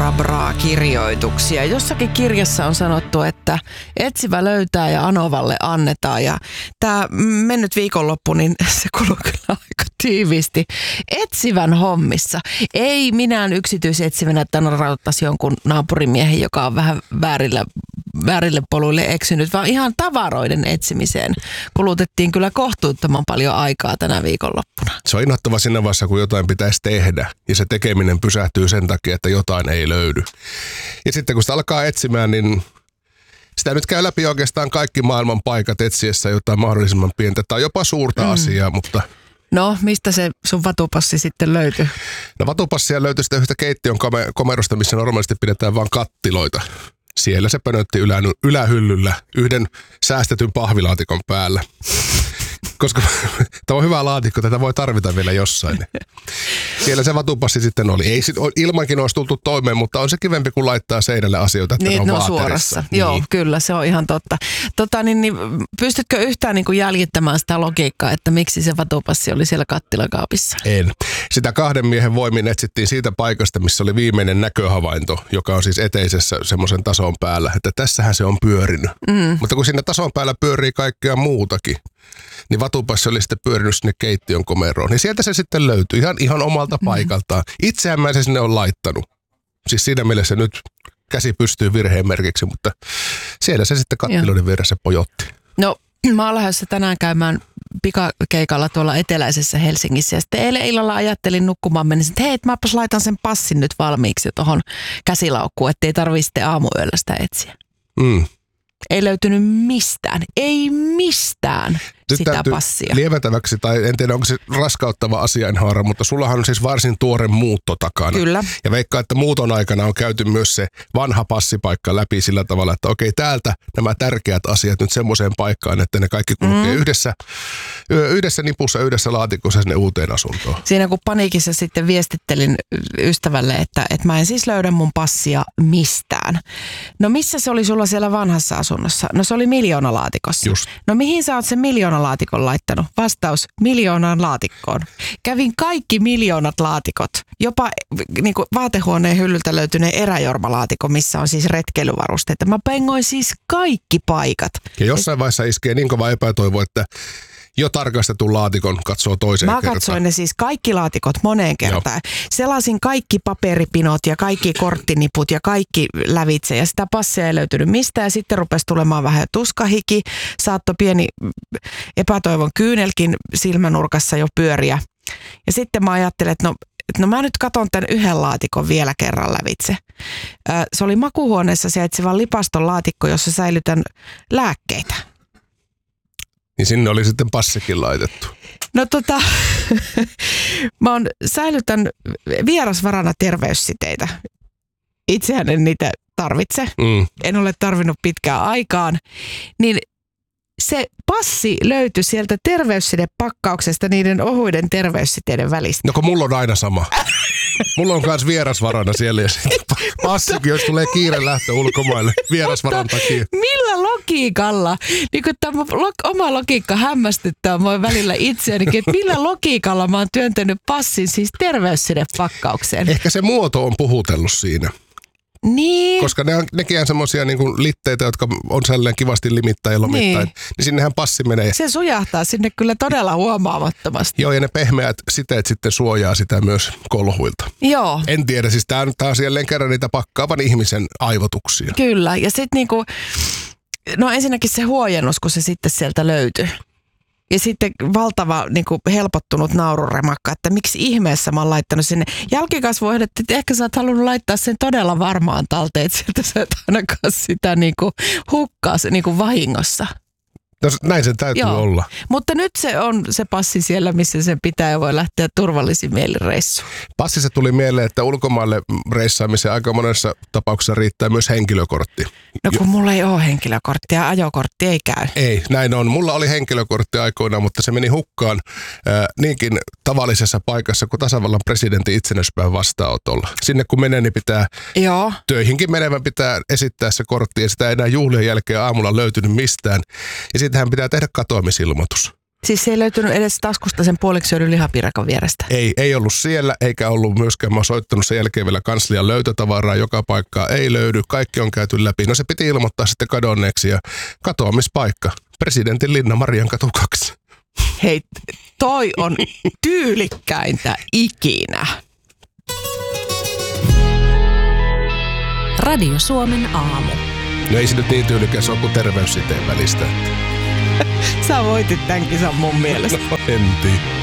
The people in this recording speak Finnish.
abracadabra-kirjoituksia. Jossakin kirjassa on sanottu, että etsivä löytää ja anovalle annetaan. Ja tämä mennyt viikonloppu, niin se kuluu kyllä aika tiiviisti etsivän hommissa. Ei minään yksityisetsivänä, että rauttaisi jonkun naapurimiehen, joka on vähän väärille poluille eksynyt, vaan ihan tavaroiden etsimiseen kulutettiin kyllä kohtuuttoman paljon aikaa tänä viikonloppuna. Se on innoittava siinä vaiheessa, kun jotain pitäisi tehdä ja se tekeminen pysähtyy sen takia, että jotain ei löydy. Ja sitten kun sitä alkaa etsimään, niin sitä nyt käy läpi oikeastaan kaikki maailman paikat etsiessä jotain mahdollisimman pientä tai jopa suurta asiaa, mutta... No, mistä se sun vatupassi sitten löytyy? No vatupassia löytyi sitä yhtä keittiön komerosta, missä normaalisti pidetään vain kattiloita. Siellä se pönötti ylähyllyllä yhden säästetyn pahvilaatikon päällä. Koska tämä on hyvä laatikko, tätä voi tarvita vielä jossain. Siellä se vatupassi sitten oli. Ei ilmankin olisi tultu toimeen, mutta on se kivempi kuin laittaa seinälle asioita, että niin, ne on suorassa. Niin. Joo, kyllä, se on ihan totta. Niin, pystytkö yhtään niin kuin jäljittämään sitä logiikkaa, että miksi se vatupassi oli siellä kattilakaapissa? En. Sitä kahden miehen voimin etsittiin siitä paikasta, missä oli viimeinen näköhavainto, joka on siis eteisessä semmoisen tason päällä, että tässähän se on pyörinyt. Mutta kun siinä tason päällä pyörii kaikkea muutakin, niin vatupassi oli sitten pyörinyt sinne keittiön komeroon. Niin sieltä se sitten löytyi ihan omalta paikaltaan. Itsehän mä se sinne on laittanut. Siis siinä mielessä nyt käsi pystyy virheen merkiksi, mutta siellä se sitten kattiloiden vieressä pojotti. No, mä oon lähdössä tänään käymään pikakeikalla tuolla eteläisessä Helsingissä. Ja sitten eilen illalla ajattelin nukkumaan mennessä, että hei, mäpäs laitan sen passin nyt valmiiksi tuohon käsilaukkuun, ettei tarvitse sitten aamuyöllä sitä etsiä. Ei löytynyt mistään. Ei mistään nyt sitä passia. Lieventäväksi, tai en tiedä onko se raskauttava asiainhaara, mutta sullahan on siis varsin tuore muutto takana. Kyllä. Ja veikkaa, että muuton aikana on käyty myös se vanha passipaikka läpi sillä tavalla, että okei, täältä nämä tärkeät asiat nyt semmoiseen paikkaan, että ne kaikki kulkee yhdessä nipussa, yhdessä laatikossa sinne uuteen asuntoon. Siinä kun paniikissa sitten viestittelin ystävälle, että mä en siis löydä mun passia mistään. No missä se oli sulla siellä vanhassa asunnossa? No se oli miljoonalaatikossa. Just. No mihin sä oot sen miljoonalaatikon laittanut? Vastaus, miljoonaan laatikkoon. Kävin kaikki miljoonat laatikot. Jopa niin kuin vaatehuoneen hyllyltä löytyneen eräjormalaatikon, missä on siis retkeilyvarusteita. Mä pengoin siis kaikki paikat. Ja jossain vaiheessa iskee niin kova epätoivo, että jo tarkastetun laatikon katsoo toiseen kertaan. Mä katsoin ne siis kaikki laatikot moneen kertaan. Selasin kaikki paperipinot ja kaikki korttiniput ja kaikki lävitse. Ja sitä passia ei löytynyt mistään. Ja sitten rupesi tulemaan vähän tuskahiki. Saattoi pieni epätoivon kyynelkin silmänurkassa jo pyöriä. Ja sitten mä ajattelin, että no mä nyt katon tämän yhden laatikon vielä kerran lävitse. Se oli makuuhuoneessa sijaitseva lipaston laatikko, jossa säilytän lääkkeitä. Niin sinne oli sitten passikin laitettu. No mä säilytän vierasvarana terveyssiteitä. Itsehän en niitä tarvitse. En ole tarvinnut pitkään aikaan. Niin se passi löytyi sieltä terveyssidepakkauksesta niiden ohuiden terveyssiteiden välistä. No kun mulla on aina sama. Mulla on myös vierasvarana siellä ja sitten passikin, jos tulee kiire lähtö ulkomaille vierasvaran takia. Millä logiikalla? Niin kun tämä oma logiikka hämmästyttää mua välillä itseänikin, että millä logiikalla mä oon työntänyt passin siis terveyssidepakkaukseen. Ehkä se muoto on puhutellut siinä. Niin. Koska nekin on semmoisia niin litteitä, jotka on sellainen kivasti limittäin ja lomittain. Niin sinnehän passi menee. Se sujahtaa sinne kyllä todella huomaamattomasti. Joo, ja ne pehmeät siteet sitten suojaa sitä myös kolhuilta. Joo. En tiedä, siis tää on taas jälleen kerran niitä pakkaavan ihmisen aivotuksia. Kyllä, ja sitten niinku, no ensinnäkin se huojennus, kun se sitten sieltä löytyy. Ja sitten valtava niin kuin helpottunut naururemakka, että miksi ihmeessä mä oon laittanut sinne. Jälkikasvuohjelmat, että ehkä sä oot halunnut laittaa sen todella varmaan talteen, että sieltä sä et ainakaan sitä niin kuin hukkaa niin kuin vahingossa. No, näin sen täytyy olla. Mutta nyt se on se passi siellä, missä sen pitää ja voi lähteä turvallisin mielin reissuun. Passissa tuli mieleen, että ulkomaille reissaamiseen aika monessa tapauksessa riittää myös henkilökortti. No kun mulla ei ole henkilökorttia, ajokortti ei käy. Ei, näin on. Mulla oli henkilökortti aikoinaan, mutta se meni hukkaan niinkin tavallisessa paikassa kuin tasavallan presidentin itsenäisyyspäivän vastaanotolla. Sinne kun menee, niin pitää töihinkin menevän pitää esittää se kortti ja sitä ei enää juhlien jälkeen aamulla löytynyt mistään. Ja siitähän pitää tehdä katoamisilmoitus. Siis se ei löytynyt edes taskusta sen puoliksi syödyn lihapiirakan vierestä? Ei ollut siellä, eikä ollut myöskään. Mä oon soittanut sen jälkeen vielä kanslian löytötavaraa. Joka paikkaa ei löydy. Kaikki on käyty läpi. No se piti ilmoittaa sitten kadonneeksi ja katoamispaikka. Presidentin linna, Mariankatu 2. Hei, toi on tyylikkäintä ikinä. Radio Suomen aamu. No ei se nyt niin tyylikäs ole kuin terveyssiteen välistä. Sä voitit tämän kisan mun mielestä. No en tiedä.